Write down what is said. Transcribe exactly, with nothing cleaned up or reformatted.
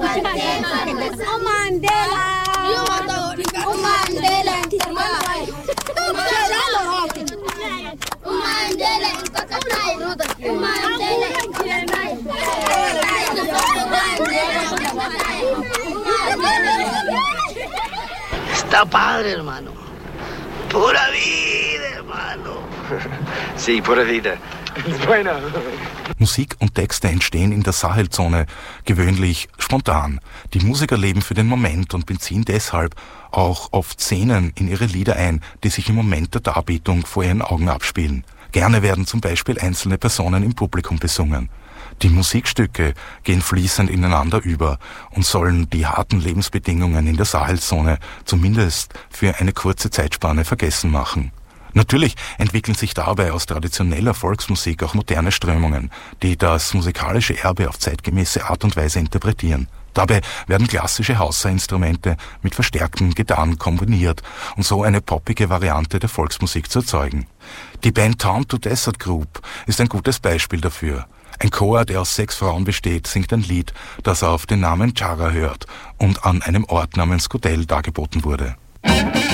Está padre, hermano. Pura vida, hermano. Sí, pura vida. Bueno. Musik und Texte entstehen in der Sahelzone gewöhnlich spontan. Die Musiker leben für den Moment und beziehen deshalb auch oft Szenen in ihre Lieder ein, die sich im Moment der Darbietung vor ihren Augen abspielen. Gerne werden zum Beispiel einzelne Personen im Publikum besungen. Die Musikstücke gehen fließend ineinander über und sollen die harten Lebensbedingungen in der Sahelzone zumindest für eine kurze Zeitspanne vergessen machen. Natürlich entwickeln sich dabei aus traditioneller Volksmusik auch moderne Strömungen, die das musikalische Erbe auf zeitgemäße Art und Weise interpretieren. Dabei werden klassische Hausa-Instrumente mit verstärkten Gitarren kombiniert, um so eine poppige Variante der Volksmusik zu erzeugen. Die Band Town to Desert Group ist ein gutes Beispiel dafür. Ein Chor, der aus sechs Frauen besteht, singt ein Lied, das auf den Namen Chara hört und an einem Ort namens Godel dargeboten wurde.